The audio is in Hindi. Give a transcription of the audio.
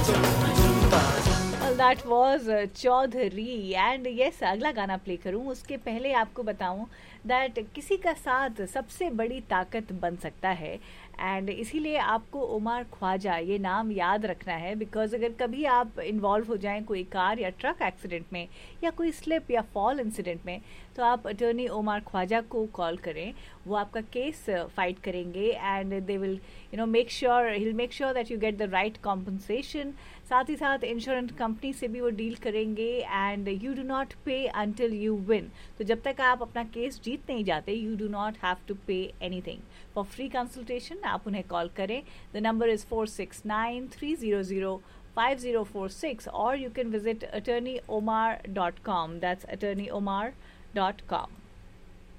Well, that was Chaudhary and yes अगला गाना प्ले करूं उसके पहले आपको बताऊं दैट किसी का साथ सबसे बड़ी ताकत बन सकता है एंड इसीलिए आपको उमर ख्वाजा ये नाम याद रखना है बिकॉज अगर कभी आप इन्वॉल्व हो जाएं कोई कार या ट्रक एक्सीडेंट में या कोई स्लिप या फॉल इंसिडेंट में तो आप अटॉर्नी उमर ख्वाजा को कॉल करें वो आपका केस फाइट करेंगे and they will make sure that you get the right compensation साथ ही साथ इंश्योरेंस कंपनी से भी वो डील करेंगे एंड यू डू नॉट पे अंटिल यू विन तो जब तक आप अपना केस जीत नहीं जाते you do not have to pay anything for free consultation आप उन्हें कॉल करें the number is 4693005046 or you can visit attorneyomar.com. That's attorneyomar.com.